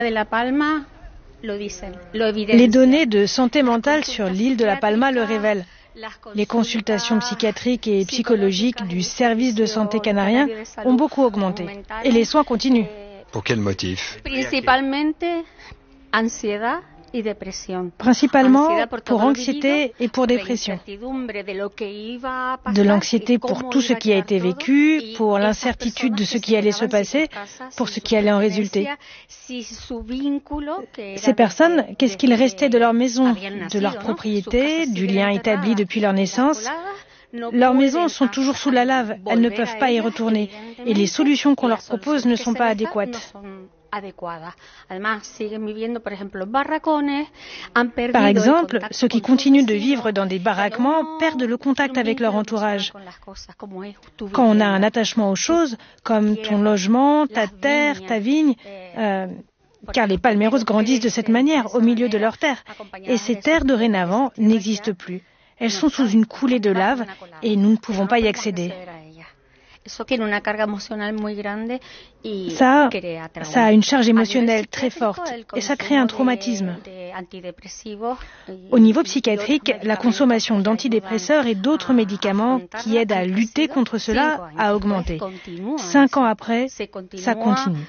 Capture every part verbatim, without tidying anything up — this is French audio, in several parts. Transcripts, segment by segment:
Les données de santé mentale sur l'île de La Palma le révèlent. Les consultations psychiatriques et psychologiques du service de santé canarien ont beaucoup augmenté. Et les soins continuent. Pour quel motif? Principalement pour anxiété et pour dépression. De l'anxiété pour tout ce qui a été vécu, pour l'incertitude de ce qui allait se passer, pour ce qui allait en résulter. Ces personnes, qu'est-ce qu'il restait de leur maison, de leur propriété, du lien établi depuis leur naissance? Leurs maisons sont toujours sous la lave, elles ne peuvent pas y retourner, et les solutions qu'on leur propose ne sont pas adéquates. Par exemple, ceux qui continuent de vivre dans des baraquements perdent le contact avec leur entourage. Quand on a un attachement aux choses, comme ton logement, ta terre, ta vigne, euh, car les palmeros grandissent de cette manière, au milieu de leurs terres, et ces terres dorénavant n'existent plus. Elles sont sous une coulée de lave et nous ne pouvons pas y accéder. Ça, ça a une charge émotionnelle très forte et ça crée un traumatisme. Au niveau psychiatrique, la consommation d'antidépresseurs et d'autres médicaments qui aident à lutter contre cela a augmenté. Cinq ans après, ça continue.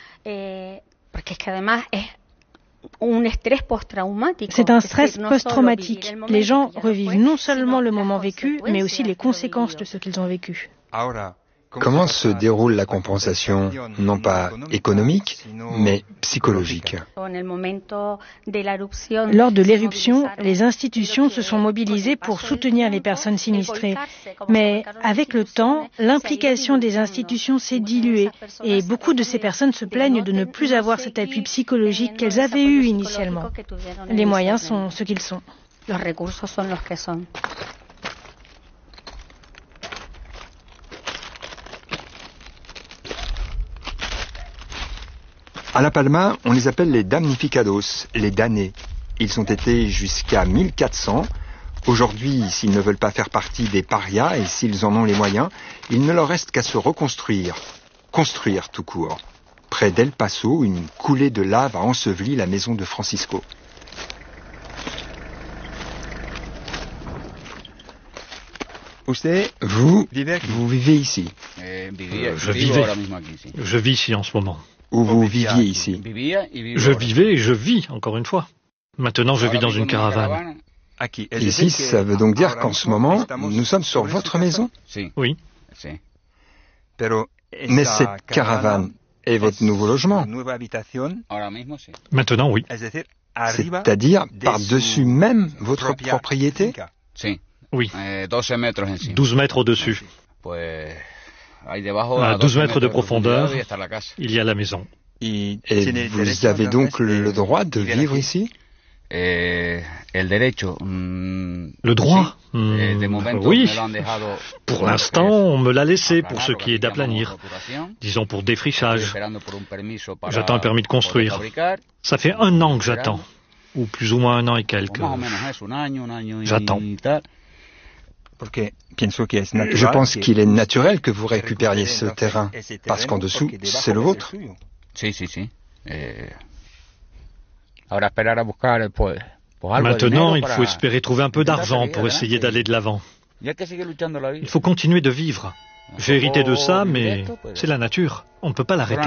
C'est un stress post-traumatique. Les gens revivent non seulement le moment vécu, mais aussi les conséquences de ce qu'ils ont vécu. Comment se déroule la compensation, non pas économique, mais psychologique? Lors de l'éruption, les institutions se sont mobilisées pour soutenir les personnes sinistrées. Mais avec le temps, l'implication des institutions s'est diluée et beaucoup de ces personnes se plaignent de ne plus avoir cet appui psychologique qu'elles avaient eu initialement. Les moyens sont ce qu'ils sont. À La Palma, on les appelle les damnificados, les damnés. Ils ont été jusqu'à mille quatre cents. Aujourd'hui, s'ils ne veulent pas faire partie des parias et s'ils en ont les moyens, il ne leur reste qu'à se reconstruire. Construire tout court. Près d'El Paso, une coulée de lave a enseveli la maison de Francisco. Vous, vous vivez ici? Euh, je vivais. Je vis ici en ce moment. Où vous viviez ici? Je vivais et je vis, encore une fois. Maintenant, je vis dans une caravane. Ici, ça veut donc dire qu'en ce moment, nous sommes sur votre maison? Oui. Mais cette caravane est votre nouveau logement? Maintenant, oui. C'est-à-dire par-dessus même votre propriété? Oui. douze mètres au-dessus. À douze mètres de profondeur, il y a la maison. Et vous avez donc le droit de vivre ici? Le droit? Mmh, oui. Pour l'instant, on me l'a laissé pour ce qui est d'aplanir. Disons pour défrichage. J'attends un permis de construire. Ça fait un an que j'attends. Ou plus ou moins un an et quelques. J'attends. Je pense qu'il est naturel que vous récupériez ce terrain, parce qu'en dessous, c'est le vôtre. Maintenant, il faut espérer trouver un peu d'argent pour essayer d'aller de l'avant. Il faut continuer de vivre. J'ai hérité de ça, mais c'est la nature. On ne peut pas l'arrêter.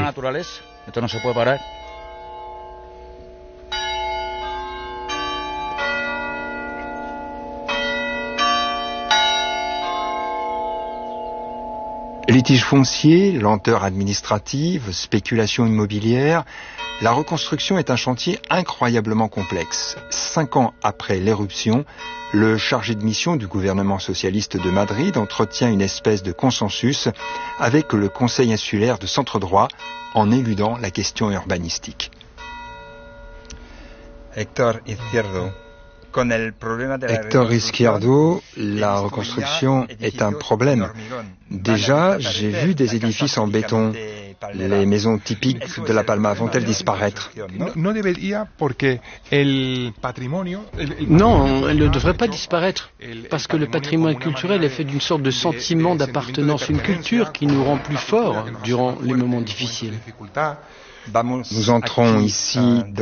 Litiges fonciers, lenteur administrative, spéculation immobilière, la reconstruction est un chantier incroyablement complexe. Cinq ans après l'éruption, le chargé de mission du gouvernement socialiste de Madrid entretient une espèce de consensus avec le Conseil insulaire de centre-droit en éludant la question urbanistique. Héctor Izquierdo. Héctor Izquierdo, la reconstruction est un problème. Déjà, j'ai vu des édifices en béton. Les maisons typiques de La Palma vont-elles disparaître? Non, elles ne devraient pas disparaître, parce que le patrimoine culturel est fait d'une sorte de sentiment d'appartenance, une culture qui nous rend plus forts durant les moments difficiles. Nous entrons ici dans